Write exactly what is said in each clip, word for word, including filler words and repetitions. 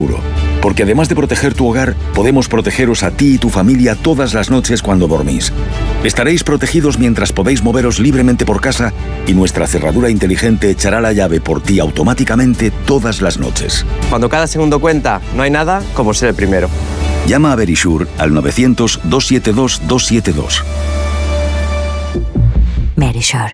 Porque además de proteger tu hogar, podemos protegeros a ti y tu familia todas las noches cuando dormís. Estaréis protegidos mientras podéis moveros libremente por casa y nuestra cerradura inteligente echará la llave por ti automáticamente todas las noches. Cuando cada segundo cuenta, no hay nada como ser el primero. Llama a Verisure al novecientos, doscientos setenta y dos, doscientos setenta y dos. Verisure.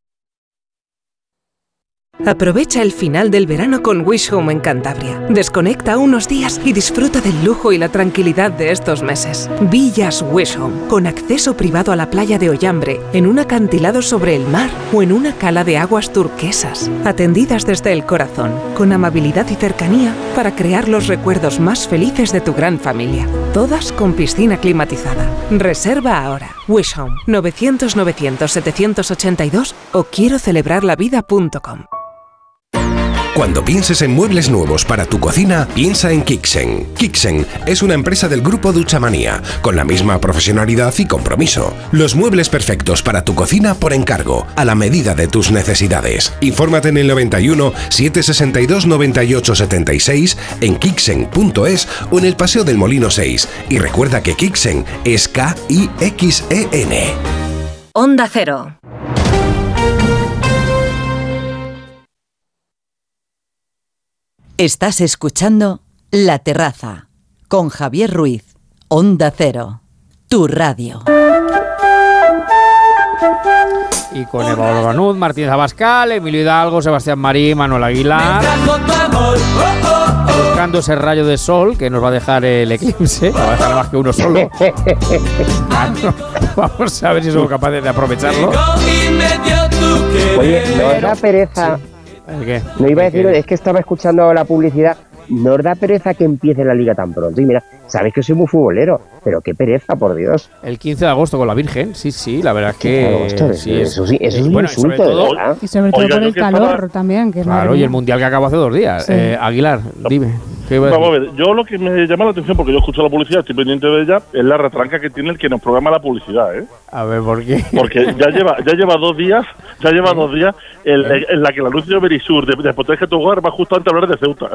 Aprovecha el final del verano con Wish Home en Cantabria. Desconecta unos días y disfruta del lujo y la tranquilidad de estos meses. Villas Wish Home, con acceso privado a la playa de Ollambre, en un acantilado sobre el mar o en una cala de aguas turquesas. Atendidas desde el corazón, con amabilidad y cercanía para crear los recuerdos más felices de tu gran familia. Todas con piscina climatizada. Reserva ahora. Wish Home, novecientos, novecientos, setecientos ochenta y dos o quiero celebrar la vida punto com. Cuando pienses en muebles nuevos para tu cocina, piensa en Kixen. Kixen es una empresa del grupo Duchamanía, con la misma profesionalidad y compromiso. Los muebles perfectos para tu cocina por encargo, a la medida de tus necesidades. Infórmate en el noventa y uno, setecientos sesenta y dos, noventa y ocho setenta y seis, en kixen punto es o en el Paseo del Molino seis. Y recuerda que Kixen es K I X E N. Onda Cero. Estás escuchando La Terraza con Javier Ruiz. Onda Cero, tu radio. Y con Eva Orbanud, Martínez Abascal, Emilio Hidalgo, Sebastián Marín, Manuel Aguilar. Buscando ese rayo de sol que nos va a dejar el eclipse. No va a dejar más que uno solo. Claro, vamos a ver si somos capaces de aprovecharlo. Oye, ¿no da pereza? ¿Qué? No iba a decir, es que estaba escuchando la publicidad. ¿No os da pereza que empiece la liga tan pronto? Y mira, sabéis que soy muy futbolero, pero qué pereza, por Dios. El quince de agosto con la Virgen, sí, sí, la verdad es que... Agosto, sí, es, eso sí, eso es un bueno, insulto, sobre todo, de verdad. Y sobre todo Oiga, por yo el que calor estaba- también, que es Claro, madre y el mía. mundial que acabó hace dos días. Sí. Eh, Aguilar, dime. ¿qué iba a Vamos a decir? ver, yo lo que me llama la atención, porque yo escucho la publicidad, estoy pendiente de ella, es la retranca que tiene el que nos programa la publicidad, ¿eh? A ver, ¿por qué? Porque ya lleva ya lleva dos días, ya lleva dos días en, en la que el anuncio de Verisur de, de Protege tu Hogar va justo antes de hablar de Ceuta.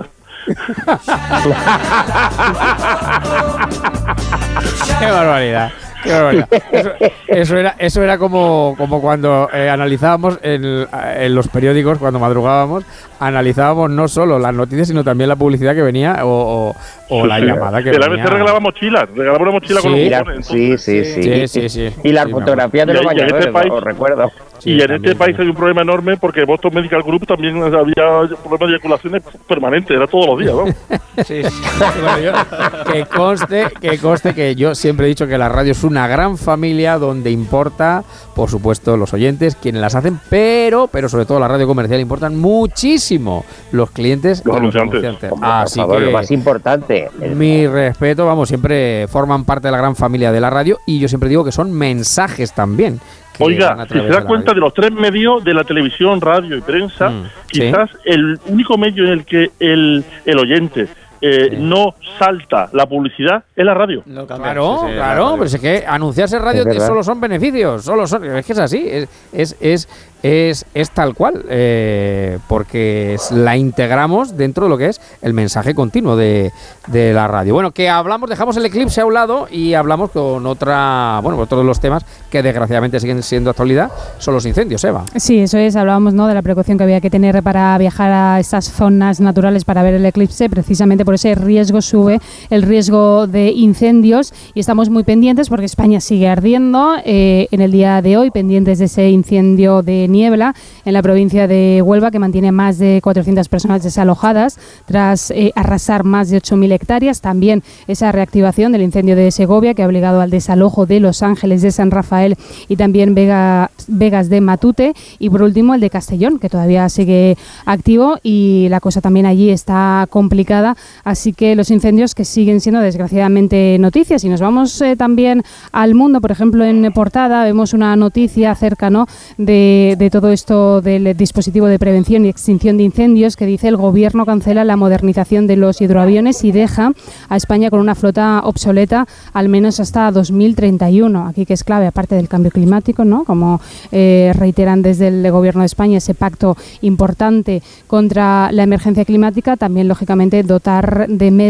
Qué barbaridad. Qué barbaridad. Eso, eso era, eso era como, como cuando eh, analizábamos en, en los periódicos, cuando madrugábamos, analizábamos no solo las noticias, sino también la publicidad que venía o, o, o la Sí, llamada que que la venía. vez regalaba mochilas, regalaba una mochila con Sí, los la- cupones. sí, sí, sí. Sí, sí, sí. Y la Sí, fotografía de Y los ahí- y en este bañadores, país- os recuerdo. Sí, y en también, este país también. hay un problema enorme porque Boston Medical Group también había problemas de eyaculaciones permanentes, era todos los días, ¿no? Sí, sí. Bueno, yo- que conste, que conste que yo siempre he dicho que la radio es una gran familia donde importa, por supuesto, los oyentes, quienes las hacen, pero, pero sobre todo la radio comercial importan muchísimo los clientes Los y anunciantes. Hombre, Así por favor, que lo más importante. el- mi respeto, vamos, siempre forman parte de la gran familia de la radio y yo siempre digo que son mensajes también. que Oiga, van a si través se da de la cuenta radio. de los tres medios de la televisión, radio y prensa, Mm, quizás el único medio en el que el, el oyente eh, Sí. no salta la publicidad es la radio. Claro, claro, pero es que anunciarse en radio Es verdad. solo son beneficios, solo son, es que es así, es es es es, es tal cual, eh, porque es- la integramos dentro de lo que es el mensaje continuo de, de la radio. Bueno, que hablamos, dejamos el eclipse a un lado y hablamos con otra, bueno, otros de los temas que desgraciadamente siguen siendo actualidad, son los incendios, Eva. Sí, eso es, hablábamos, ¿no?, de la precaución que había que tener para viajar a estas zonas naturales para ver el eclipse. Precisamente por ese riesgo sube el riesgo de incendios y estamos muy pendientes porque España sigue ardiendo. Eh, en el día de hoy, pendientes de ese incendio de niebla en la provincia de Huelva, que mantiene más de cuatrocientas personas desalojadas tras eh, arrasar más de ocho mil hectáreas. También esa reactivación del incendio de Segovia, que ha obligado al desalojo de Los Ángeles, de San Rafael y también Vega, Vegas de Matute. Y por último el de Castellón, que todavía sigue activo y la cosa también allí está complicada. Así que los incendios que siguen siendo desgraciadamente noticias. Y nos vamos eh, también al mundo, por ejemplo, en portada vemos una noticia acerca, ¿no?, de de todo esto del dispositivo de prevención y extinción de incendios, que dice: el Gobierno cancela la modernización de los hidroaviones y deja a España con una flota obsoleta al menos hasta dos mil treinta y uno. Aquí que es clave, aparte del cambio climático, ¿no? Como eh, reiteran desde el Gobierno de España, ese pacto importante contra la emergencia climática, también lógicamente dotar de medios